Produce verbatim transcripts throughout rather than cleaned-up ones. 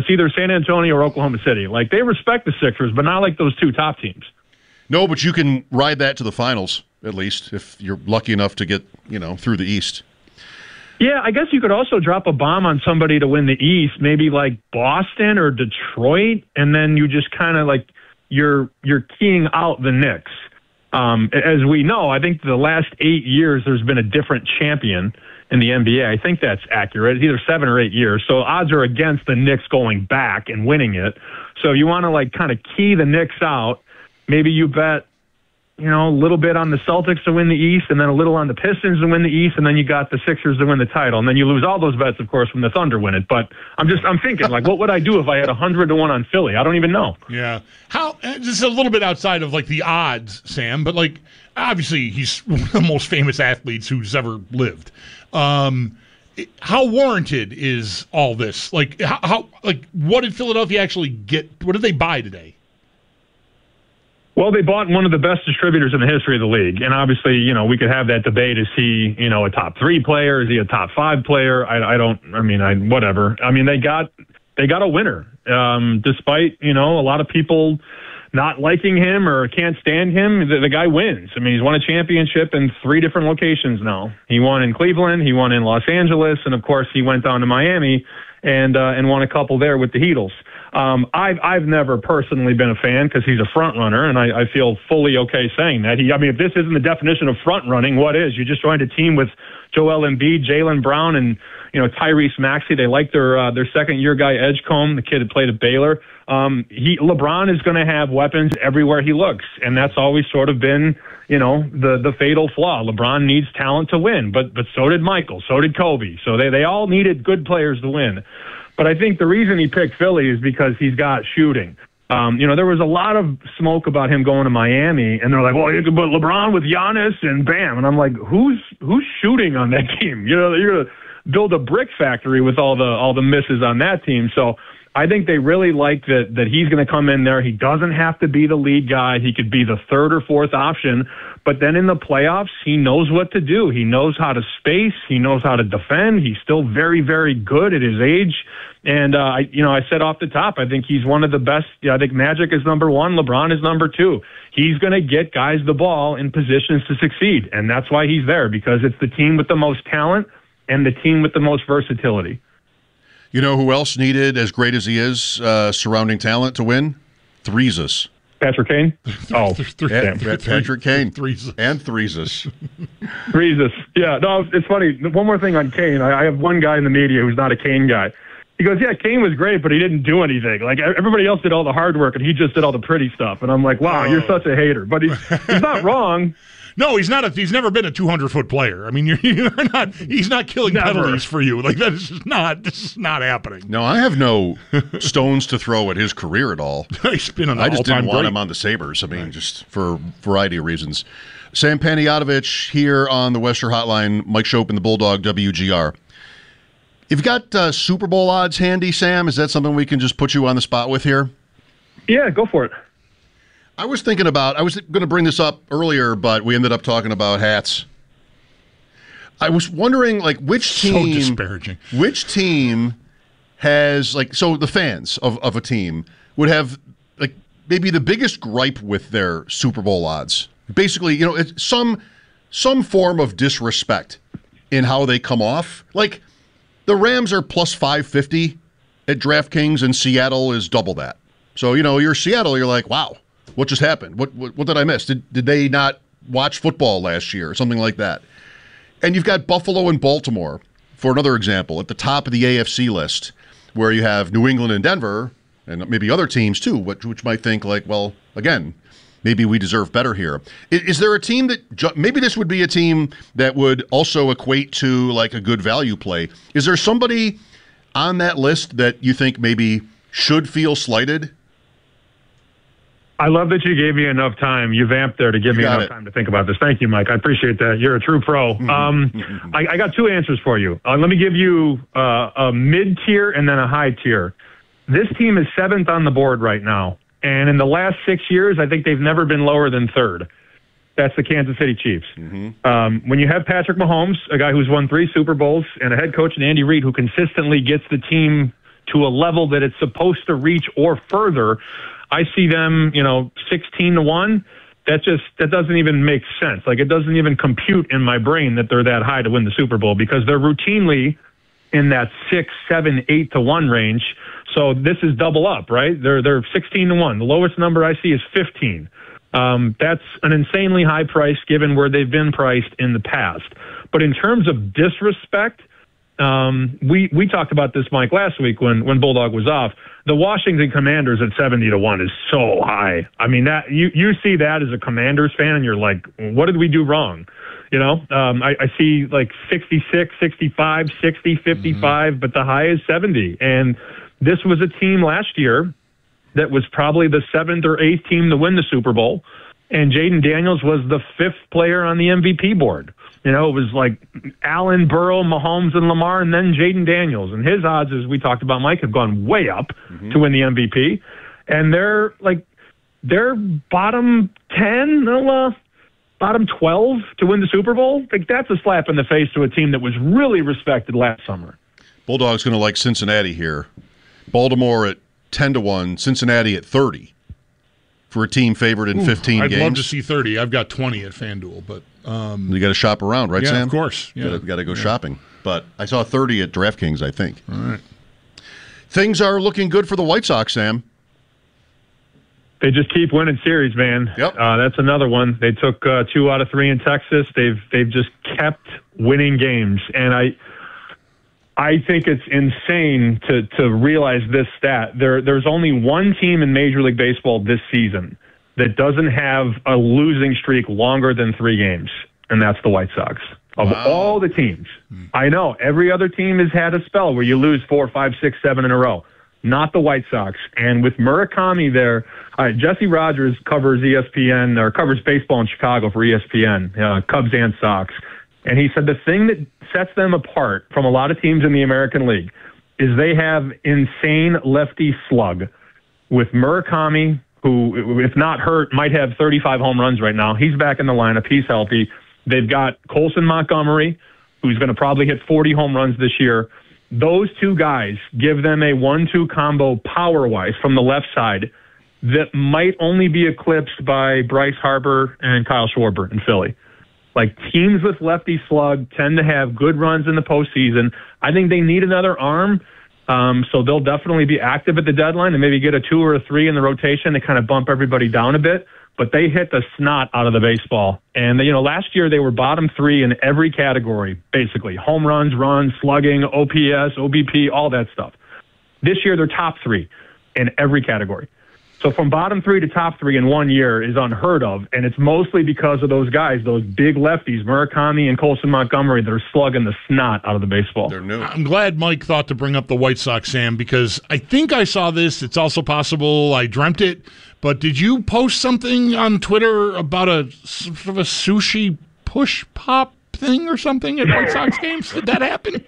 It's either San Antonio or Oklahoma City. Like, they respect the Sixers, but not like those two top teams. No, but you can ride that to the finals, at least, if you're lucky enough to get, you know, through the East. Yeah, I guess you could also drop a bomb on somebody to win the East, maybe like Boston or Detroit, and then you just kind of like you're you're keying out the Knicks. Um, as we know, I think the last eight years there's been a different champion in the N B A. I think that's accurate. It's either seven or eight years. So odds are against the Knicks going back and winning it. So you want to like kind of key the Knicks out. Maybe you bet, you know, a little bit on the Celtics to win the East, and then a little on the Pistons to win the East, and then you got the Sixers to win the title, and then you lose all those bets, of course, when the Thunder win it. But I'm just, I'm thinking, like, what would I do if I had a hundred to one on Philly? I don't even know. Yeah, how? This is a little bit outside of like the odds, Sam, but like obviously he's one of the most famous athletes who's ever lived. Um, how warranted is all this? Like, how, how? Like, what did Philadelphia actually get? What did they buy today? Well, they bought one of the best distributors in the history of the league. And obviously, you know, we could have that debate. Is he, you know, a top three player? Is he a top five player? I, I don't, I mean, I, whatever. I mean, they got, they got a winner. Um, despite, you know, a lot of people not liking him or can't stand him, the, the guy wins. I mean, he's won a championship in three different locations now. He won in Cleveland, he won in Los Angeles, and of course he went down to Miami and, uh, and won a couple there with the Heatles. Um, I've I've never personally been a fan because he's a front runner, and I, I feel fully okay saying that. He, I mean, if this isn't the definition of front running, what is? You just joined a team with Joel Embiid, Jaylen Brown, and you know Tyrese Maxey. They like their uh, their second year guy Edgecombe, the kid that played at Baylor. Um, he LeBron is going to have weapons everywhere he looks, and that's always sort of been you know the the fatal flaw. LeBron needs talent to win, but but so did Michael, so did Kobe. So they they all needed good players to win. But I think the reason he picked Philly is because he's got shooting. Um, you know, there was a lot of smoke about him going to Miami, and they're like, well, you could put LeBron with Giannis and bam. And I'm like, who's who's shooting on that team? You know, you're going to build a brick factory with all the all the misses on that team. So I think they really like that that he's going to come in there. He doesn't have to be the lead guy. He could be the third or fourth option. But then in the playoffs, he knows what to do. He knows how to space. He knows how to defend. He's still very, very good at his age. And, uh, I, you know, I said off the top, I think he's one of the best. I think Magic is number one. LeBron is number two. He's going to get guys the ball in positions to succeed. And that's why he's there, because it's the team with the most talent and the team with the most versatility. You know who else needed, as great as he is, uh, surrounding talent to win? Threesus. Patrick Kane? Oh, and, and Patrick Kane. Threesus. And Threesus. Threesus. Yeah, no, it's funny. One more thing on Kane. I, I have one guy in the media who's not a Kane guy. He goes, yeah, Kane was great, but he didn't do anything. Like, everybody else did all the hard work, and he just did all the pretty stuff. And I'm like, wow, oh. You're such a hater. But he's, he's not wrong. No, he's not. A, he's never been a two hundred foot player. I mean, you're, you're not. He's not killing never. penalties for you. Like, that is just not. This is not happening. No, I have no stones to throw at his career at all. He's been an I just didn't want great. him on the Sabres. I mean, right. just for a variety of reasons. Sam Panayotovich here on the Western Hotline. Mike Schopp and the Bulldog W G R. You've got uh, Super Bowl odds handy, Sam. Is that something we can just put you on the spot with here? Yeah, go for it. I was thinking about, I was going to bring this up earlier, but we ended up talking about hats. I was wondering, like, which team... So disparaging. Which team has, like, so the fans of, of a team would have, like, maybe the biggest gripe with their Super Bowl odds. Basically, you know, it's some some form of disrespect in how they come off. Like, the Rams are plus five fifty at DraftKings, and Seattle is double that. So, you know, you're Seattle, you're like, wow. What just happened? What, what what did I miss? Did did they not watch football last year or something like that? And you've got Buffalo and Baltimore, for another example, at the top of the A F C list, where you have New England and Denver, and maybe other teams too, which, which might think like, well, again, maybe we deserve better here. Is, is there a team that, ju- maybe this would be a team that would also equate to like a good value play. Is there somebody on that list that you think maybe should feel slighted? I love that you gave me enough time. You vamped there to give me enough it. time to think about this. Thank you, Mike. I appreciate that. You're a true pro. Um, I, I got two answers for you. Uh, let me give you uh, a mid-tier and then a high tier. This team is seventh on the board right now. And in the last six years, I think they've never been lower than third. That's the Kansas City Chiefs. Mm-hmm. Um, when you have Patrick Mahomes, a guy who's won three Super Bowls, and a head coach in Andy Reid who consistently gets the team to a level that it's supposed to reach or further, I see them, you know, sixteen to one. That just, that doesn't even make sense. Like, it doesn't even compute in my brain that they're that high to win the Super Bowl, because they're routinely in that six, seven, eight to one range. So this is double up, right? They're, they're sixteen to one. The lowest number I see is fifteen. Um, that's an insanely high price given where they've been priced in the past. But in terms of disrespect, um, we, we talked about this, Mike, last week when, when Bulldog was off. The Washington Commanders at seventy to one is so high. I mean, that you, you see that as a Commanders fan and you're like, what did we do wrong? You know, um, I, I see like sixty-six, sixty-five, sixty, fifty-five, mm-hmm. but the high is seventy. And this was a team last year that was probably the seventh or eighth team to win the Super Bowl. And Jaden Daniels was the fifth player on the M V P board. You know, it was like Allen, Burrow, Mahomes, and Lamar, and then Jaden Daniels. And his odds, as we talked about, Mike, have gone way up mm-hmm. to win the M V P. And they're like, they're bottom ten, uh, bottom twelve to win the Super Bowl. Like, that's a slap in the face to a team that was really respected last summer. Bulldog's going to like Cincinnati here. Baltimore at ten to one, Cincinnati at thirty for a team favored in Ooh, fifteen I'd games. I'd love to see thirty. I've got twenty at FanDuel, but um, you got to shop around, right, yeah, Sam? Yeah, of course. Yeah. Got to go yeah. shopping. But I saw thirty at DraftKings, I think. All right. Things are looking good for the White Sox, Sam. They just keep winning series, man. Yep. Uh, that's another one. They took uh, two out of three in Texas. They've they've just kept winning games, and I I think it's insane to to realize this stat. There there's only one team in Major League Baseball this season that doesn't have a losing streak longer than three games, and that's the White Sox. Of wow. all the teams, I know every other team has had a spell where you lose four, five, six, seven in a row. Not the White Sox. And with Murakami there, uh, Jesse Rogers covers E S P N or covers baseball in Chicago for E S P N, uh, Cubs and Sox. And he said the thing that sets them apart from a lot of teams in the American League is they have insane lefty slug with Murakami, who, if not hurt, might have thirty-five home runs right now. He's back in the lineup. He's healthy. They've got Colson Montgomery, who's going to probably hit forty home runs this year. Those two guys give them a one two combo power-wise from the left side that might only be eclipsed by Bryce Harper and Kyle Schwarber in Philly. Like, teams with lefty slug tend to have good runs in the postseason. I think they need another arm, um, so they'll definitely be active at the deadline and maybe get a two or a three in the rotation to kind of bump everybody down a bit. But they hit the snot out of the baseball. And, you know, last year they were bottom three in every category, basically. Home runs, runs, slugging, O P S, O B P, all that stuff. This year they're top three in every category. So from bottom three to top three in one year is unheard of, and it's mostly because of those guys, those big lefties, Murakami and Colson Montgomery, that are slugging the snot out of the baseball. They're new. I'm glad Mike thought to bring up the White Sox, Sam, because I think I saw this. It's also possible I dreamt it. But did you post something on Twitter about a sort of a sushi push pop thing or something at White Sox games? Did that happen?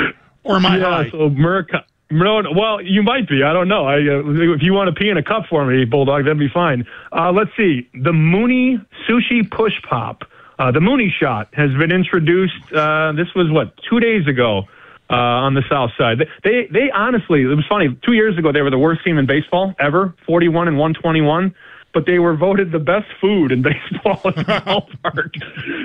Or am I yeah, high? So Murakami. No, well, you might be. I don't know. I, uh, if you want to pee in a cup for me, Bulldog, that'd be fine. Uh, let's see. The Mooney Sushi Push Pop, uh, the Mooney Shot, has been introduced. Uh, this was, what, two days ago uh, on the South Side. They, they, they honestly, it was funny. Two years ago, they were the worst team in baseball ever, forty-one and one twenty-one. But they were voted the best food in baseball in the ballpark.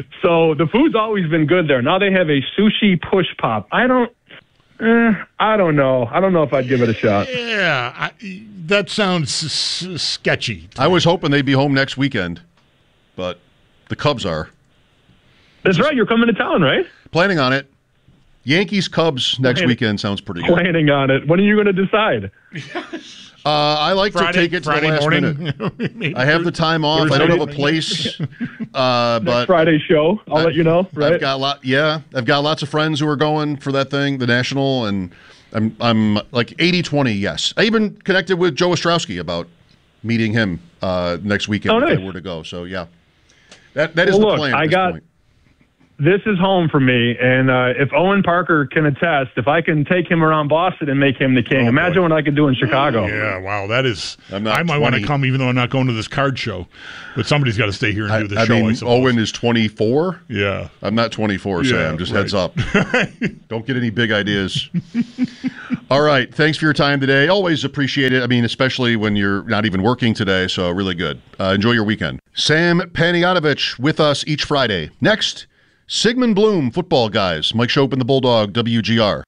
So the food's always been good there. Now they have a Sushi Push Pop. I don't. Eh, I don't know. I don't know if I'd give it a shot. Yeah, I, that sounds s- s- sketchy. I was hoping they'd be home next weekend, but the Cubs are. That's right. You're coming to town, right? Planning on it. Yankees Cubs next Planning, weekend sounds pretty good. Planning on it. When are you going to decide? Uh, I like Friday, to take it to Friday the last morning. minute. I have the time off. Thursday I don't have a morning. place. Uh, but Friday show. I'll I, let you know. Right? I've got lot. Yeah, I've got lots of friends who are going for that thing, the National, and I'm I'm like eighty twenty. Yes, I even connected with Joe Ostrowski about meeting him uh, next weekend Oh, if nice. I were to go. So yeah, that that is Well, the look, plan. At I this got. point. this is home for me. And uh, if Owen Parker can attest, if I can take him around Boston and make him the king, oh, imagine boy. what I could do in Chicago. Yeah, wow, that is. I'm not I might want to twenty. come, even though I'm not going to this card show. But somebody's got to stay here and I, do the I show. mean, I suppose. Owen is twenty-four. Yeah. I'm not twenty-four, Yeah, Sam. Just right. heads up. Don't get any big ideas. All right. Thanks for your time today. Always appreciate it. I mean, especially when you're not even working today. So really good. Uh, enjoy your weekend. Sam Panayotovich with us each Friday. Next, Sigmund Bloom, Football Guys. Mike Shope and the Bulldog, W G R.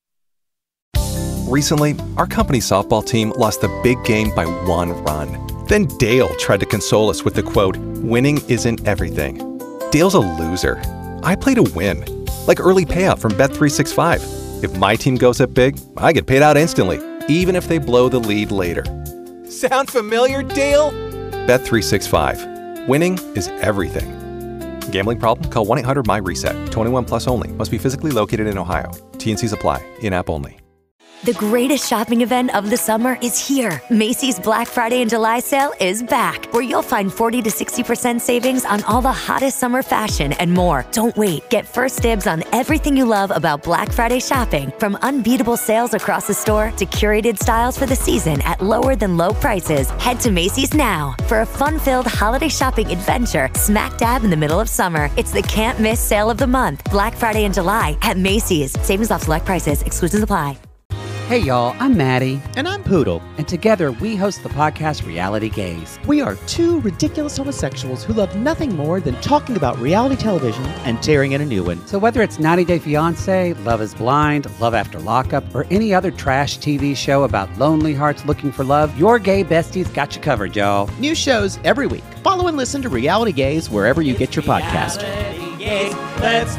Recently, our company softball team lost the big game by one run. Then Dale tried to console us with the quote, "Winning isn't everything." Dale's a loser. I play to win. Like early payout from Bet three sixty-five. If my team goes up big, I get paid out instantly, even if they blow the lead later. Sound familiar, Dale? Bet three sixty-five. Winning is everything. Gambling problem? Call one eight hundred M Y reset. twenty-one plus only. Must be physically located in Ohio. T and Cs apply. In-app only. The greatest shopping event of the summer is here. Macy's Black Friday and July sale is back, where you'll find forty to sixty percent savings on all the hottest summer fashion and more. Don't wait. Get first dibs on everything you love about Black Friday shopping, from unbeatable sales across the store to curated styles for the season at lower than low prices. Head to Macy's now for a fun-filled holiday shopping adventure smack dab in the middle of summer. It's the can't miss sale of the month, Black Friday and July at Macy's. Savings off select prices. Exclusions apply. Hey y'all, I'm Maddie. And I'm Poodle. And together we host the podcast Reality Gaze. We are two ridiculous homosexuals who love nothing more than talking about reality television and tearing in a new one. So whether it's ninety day fiancé, Love is Blind, Love After Lockup, or any other trash T V show about lonely hearts looking for love, your gay besties got you covered, y'all. New shows every week. Follow and listen to Reality Gaze wherever you get your podcast. Reality Gaze, let's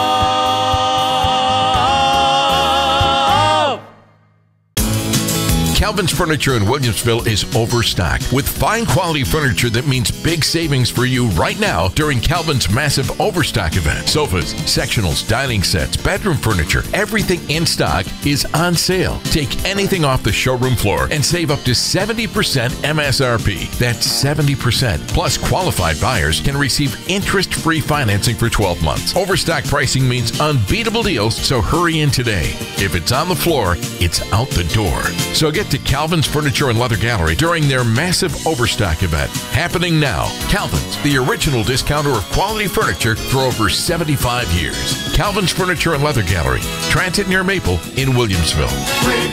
flow. Calvin's Furniture in Williamsville is overstocked with fine quality furniture that means big savings for you right now during Calvin's massive overstock event. Sofas, sectionals, dining sets, bedroom furniture, everything in stock is on sale. Take anything off the showroom floor and save up to seventy percent M S R P. That's seventy percent. Plus, qualified buyers can receive interest-free financing for twelve months. Overstock pricing means unbeatable deals, so hurry in today. If it's on the floor, it's out the door. So get to Calvin's Furniture and Leather Gallery during their massive overstock event. Happening now. Calvin's, the original discounter of quality furniture for over seventy-five years. Calvin's Furniture and Leather Gallery, Transit near Maple in Williamsville.